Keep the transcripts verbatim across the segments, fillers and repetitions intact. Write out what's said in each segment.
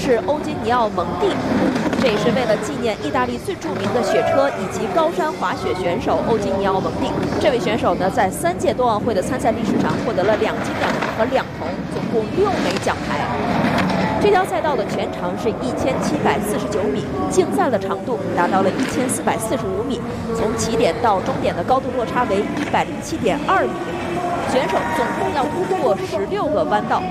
是欧金尼奥蒙蒂，这也是为了纪念意大利最著名的雪车以及高山滑雪选手欧金尼奥蒙蒂。这位选手呢，在三届冬奥会的参赛历史上获得了两金两银和两铜，总共六枚奖牌。这条赛道的全长是一千七百四十九米，竞赛的长度达到了一千四百四十五米，从起点到终点的高度落差为一百零七点二米。选手总共要突破十六个弯道。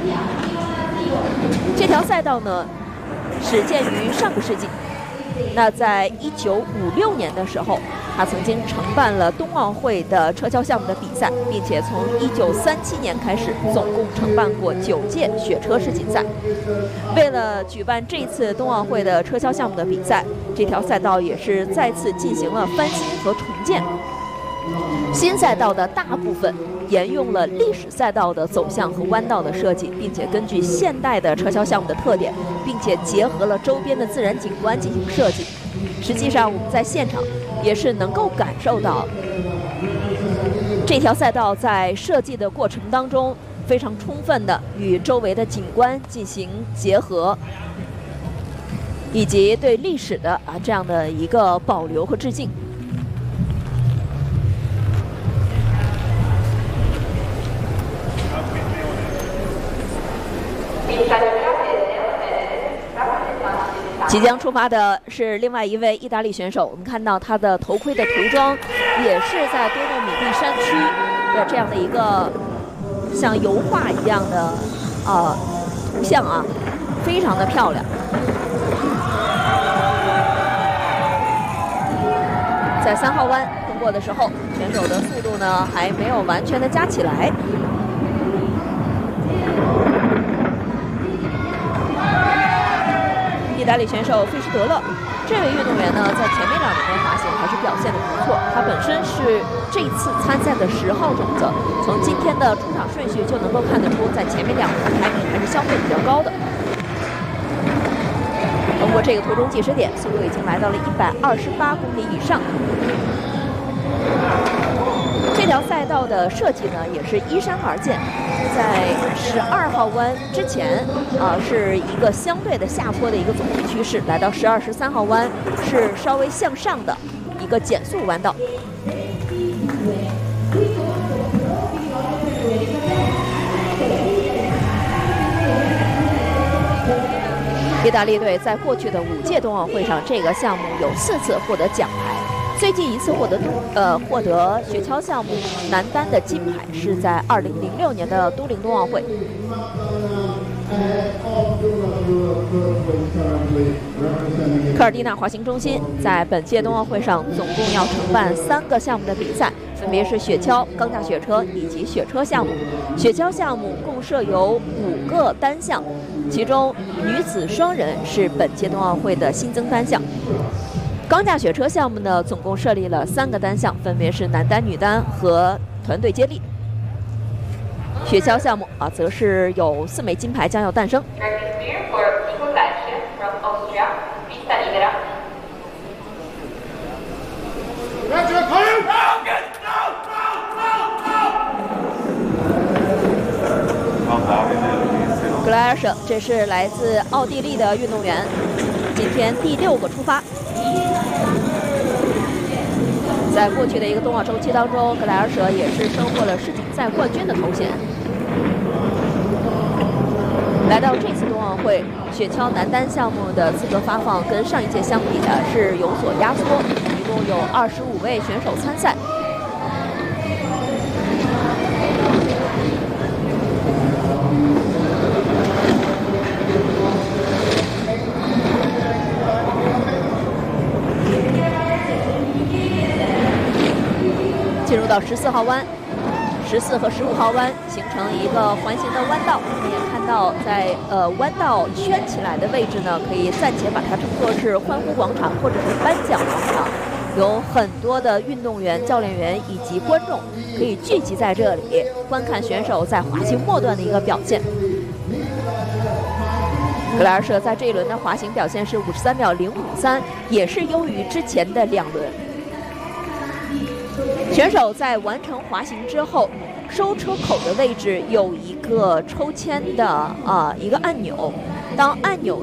这条赛道呢，始建于上个世纪。那在一九五六年的时候，他曾经承办了冬奥会的车橇项目的比赛，并且从一九三七年开始，总共承办过九届雪车世锦赛。为了举办这次冬奥会的车橇项目的比赛，这条赛道也是再次进行了翻新和重建。新赛道的大部分沿用了历史赛道的走向和弯道的设计，并且根据现代的车橇项目的特点，并且结合了周边的自然景观进行设计。实际上，我们在现场也是能够感受到，这条赛道在设计的过程当中非常充分的与周围的景观进行结合，以及对历史的啊这样的一个保留和致敬。即将出发的是另外一位意大利选手，我们看到他的头盔的涂装也是在多诺米蒂山区的这样的一个像油画一样的呃图像啊，非常的漂亮。在三号弯通过的时候，选手的速度呢还没有完全的加起来。意大利选手费什德勒，这位运动员呢，在前面两轮的滑行还是表现得不错。他本身是这次参赛的十号种子，从今天的出场顺序就能够看得出，在前面两轮排名还是相对比较高的。通过这个途中计时点，速度已经来到了一百二十八公里以上。这条赛道的设计呢，也是依山而建。在十二号弯之前，啊、呃，是一个相对的下坡的一个总体趋势；来到十二、十三号弯，是稍微向上的一个减速弯道。意大利队在过去的五届冬奥会上，这个项目有四次获得奖牌。最近一次获得呃获得雪橇项目男单的金牌是在二零零六年的都灵冬奥会。科尔蒂纳滑行中心在本届冬奥会上总共要承办三个项目的比赛，分别是雪橇、钢架雪车以及雪车项目。雪橇项目共设有五个单项，其中女子双人是本届冬奥会的新增单项。钢架雪车项目呢，总共设立了三个单项，分别是男单、女单和团队接力。雪橇项目啊，则是有四枚金牌将要诞生。格莱尔舍，这是来自奥地利的运动员，今天第六个出发。在过去的一个冬奥周期当中，格莱尔舍也是收获了世锦赛冠军的头衔。来到这次冬奥会，雪橇男单项目的资格发放跟上一届相比呢是有所压缩，一共有二十五位选手参赛。进入到十四号弯，十四和十五号弯形成一个环形的弯道。我们也看到在，在呃弯道圈起来的位置呢，可以暂且把它称作是欢呼广场或者是颁奖广场，有很多的运动员、教练员以及观众可以聚集在这里观看选手在滑行末段的一个表现。格莱尔舍在这一轮的滑行表现是五十三秒零五三，也是优于之前的两轮。选手在完成滑行之后，收车口的位置有一个抽签的啊、呃、一个按钮，当按钮